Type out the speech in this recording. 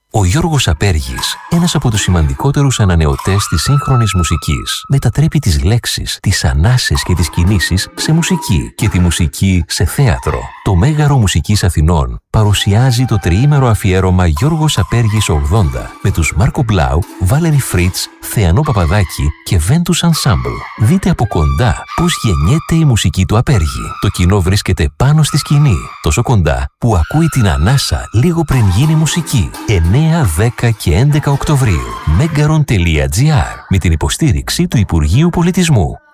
Ο Γιώργος Απέργης, ένας από τους σημαντικότερους ανανεωτές της σύγχρονης μουσικής, μετατρέπει τις λέξεις, τις ανάσες και τις κινήσεις σε μουσική και τη μουσική σε θέατρο. Το Μέγαρο Μουσικής Αθηνών παρουσιάζει το τριήμερο αφιέρωμα Γιώργος Απέργης 80 με τους Μάρκο Μπλάου, Βάλερη Φρίτς, Θεανό Παπαδάκη και Ventus Ensemble. Δείτε από κοντά πώς γεννιέται η μουσική του Απέργη. Το κοινό βρίσκεται πάνω στη σκηνή, τόσο κοντά που ακούει την ανάσα λίγο πριν γίνει μουσική. 9, 10 και 11 Οκτωβρίου. Megaron.gr με την υποστήριξη του Υπουργείου Πολιτισμού.